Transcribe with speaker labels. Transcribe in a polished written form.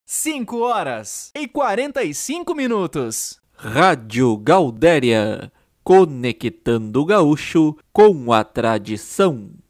Speaker 1: 5h45.
Speaker 2: Rádio Gaudéria, conectando o gaúcho com a tradição.